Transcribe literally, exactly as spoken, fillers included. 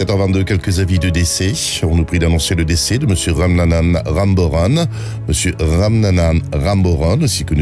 sept heures vingt-deux, quelques avis de décès. On nous prie d'annoncer le décès de Monsieur Ramnanan Ramboran. Monsieur Ramnanan Ramboran, aussi connu